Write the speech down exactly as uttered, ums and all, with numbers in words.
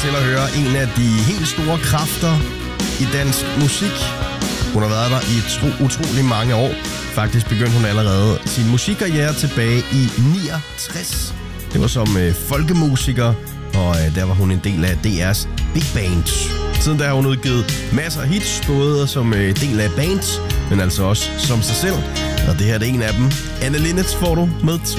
til at høre en af de helt store kræfter i dansk musik. Hun har været der i tro, utrolig mange år. Faktisk begyndte hun allerede sin musikkarriere tilbage i niogtres. Det var som øh, folkemusiker, og øh, der var hun en del af D R's Big Band. Siden der har hun udgivet masser af hits, både som øh, del af bands, men altså også som sig selv. Og det her er en af dem. Anne Linnet får du med